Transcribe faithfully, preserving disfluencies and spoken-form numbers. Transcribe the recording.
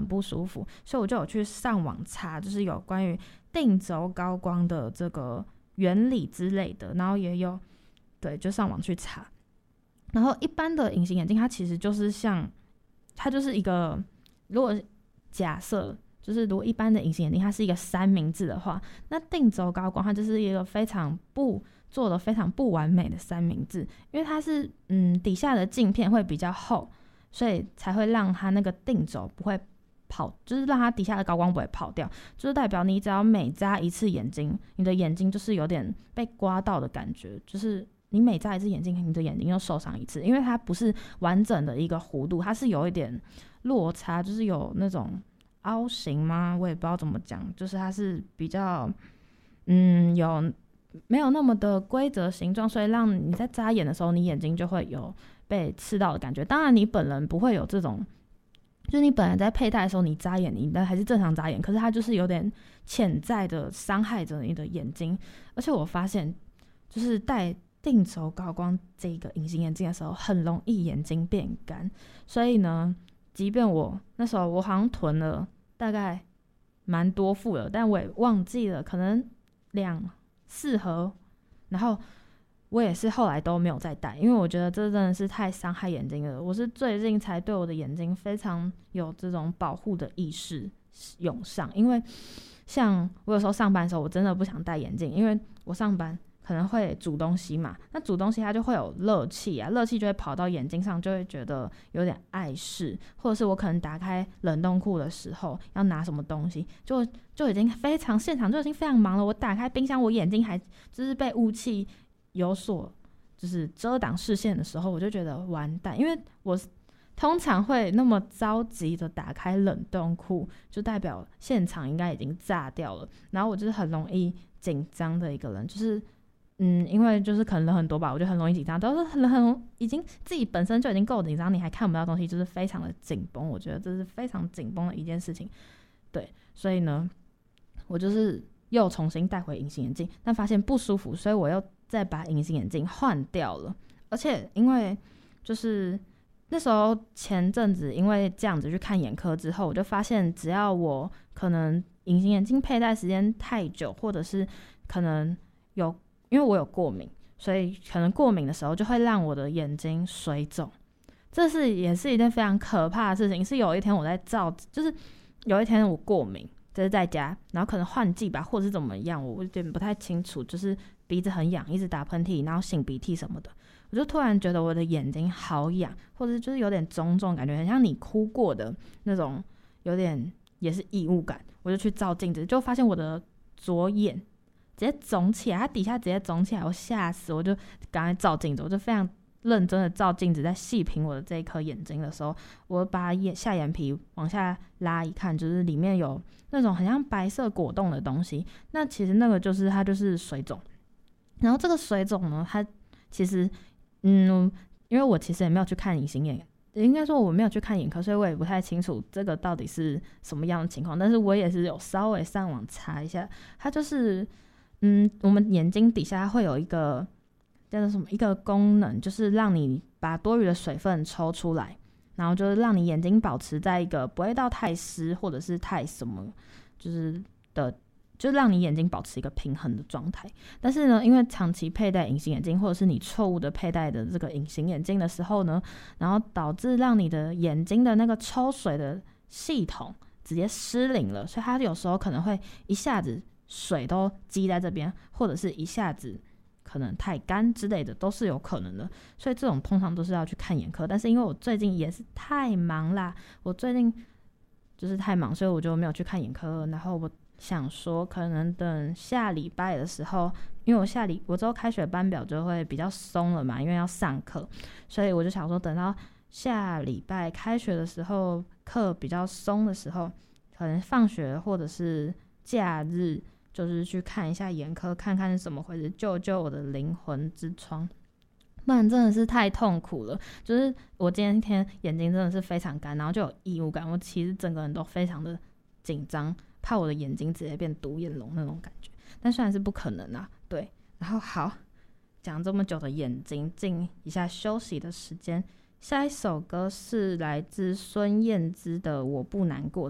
很不舒服，所以我就有去上网查，就是有关于定轴高光的这个原理之类的，然后也有对就上网去查。然后一般的隐形眼镜它其实就是像它就是一个，如果假设就是如果一般的隐形眼镜它是一个三明治的话，那定轴高光它就是一个非常不做的非常不完美的三明治，因为它是嗯底下的镜片会比较厚，所以才会让它那个定轴不会跑，就是让它底下的高光不会跑掉，就是代表你只要每眨一次眼睛，你的眼睛就是有点被刮到的感觉，就是你每眨一次眼睛，你的眼睛又受伤一次，因为它不是完整的一个弧度，它是有一点落差，就是有那种凹形吗？我也不知道怎么讲，就是它是比较嗯有没有那么的规则形状，所以让你在眨眼的时候，你眼睛就会有被刺到的感觉。当然，你本人不会有这种，就是你本来在佩戴的时候，你眨眼，你还是正常眨眼，可是它就是有点潜在的伤害着你的眼睛。而且我发现，就是戴定轴高光这个隐形眼镜的时候，很容易眼睛变干。所以呢，即便我那时候我好像囤了大概蛮多副了，但我也忘记了，可能两四盒，然后我也是后来都没有再戴，因为我觉得这真的是太伤害眼睛了。我是最近才对我的眼睛非常有这种保护的意识涌上，因为像我有时候上班的时候，我真的不想戴眼镜，因为我上班可能会煮东西嘛，那煮东西它就会有热气啊，热气就会跑到眼睛上，就会觉得有点碍事，或者是我可能打开冷冻库的时候要拿什么东西，就就已经非常现场就已经非常忙了，我打开冰箱，我眼睛还就是被雾气有所就是遮挡视线的时候，我就觉得完蛋，因为我通常会那么着急的打开冷冻库，就代表现场应该已经炸掉了，然后我就是很容易紧张的一个人，就是嗯，因为就是可能人很多吧，我就很容易紧张，都是很很已经自己本身就已经够紧张，你还看不到东西，就是非常的紧绷。我觉得这是非常紧绷的一件事情，对，所以呢，我就是又重新戴回隐形眼镜，但发现不舒服，所以我又再把隐形眼镜换掉了。而且因为就是那时候前阵子因为这样子去看眼科之后，我就发现只要我可能隐形眼镜佩戴时间太久，或者是可能有因为我有过敏，所以可能过敏的时候就会让我的眼睛水肿，这是也是一件非常可怕的事情。是有一天我在照，就是有一天我过敏，就是在家，然后可能换季吧，或者是怎么样，我有点不太清楚，就是鼻子很痒，一直打喷嚏，然后擤鼻涕什么的，我就突然觉得我的眼睛好痒，或者就是有点肿肿，感觉很像你哭过的那种，有点也是异物感。我就去照镜子，就发现我的左眼直接肿起来，它底下直接肿起来，我吓死，我就赶快照镜子，我就非常认真的照镜子，在细品我的这一颗眼睛的时候，我把眼下眼皮往下拉一看，就是里面有那种很像白色果冻的东西，那其实那个就是它就是水肿。然后这个水肿呢，它其实嗯，因为我其实也没有去看隐形眼，应该说我没有去看眼科，所以我也不太清楚这个到底是什么样的情况，但是我也是有稍微上网查一下，它就是嗯，我们眼睛底下会有一个叫做什么一个功能，就是让你把多余的水分抽出来，然后就是让你眼睛保持在一个不会到太湿或者是太什么，就是的，就让你眼睛保持一个平衡的状态。但是呢，因为长期佩戴隐形眼镜，或者是你错误的佩戴的这个隐形眼镜的时候呢，然后导致让你的眼睛的那个抽水的系统直接失灵了，所以它有时候可能会一下子水都积在这边，或者是一下子可能太干之类的，都是有可能的。所以这种通常都是要去看眼科，但是因为我最近也是太忙啦，我最近就是太忙，所以我就没有去看眼科。然后我想说可能等下礼拜的时候，因为我下礼我之后开学班表就会比较松了嘛，因为要上课，所以我就想说等到下礼拜开学的时候，课比较松的时候，可能放学或者是假日，就是去看一下眼科，看看是怎么回事，救救我的灵魂之窗，不然真的是太痛苦了。就是我今天眼睛真的是非常干，然后就有异物感，我其实整个人都非常的紧张，怕我的眼睛直接变独眼龙那种感觉，但虽然是不可能啊，对。然后好，讲这么久的眼睛，进一下休息的时间。下一首歌是来自孙燕姿的《我不难过》。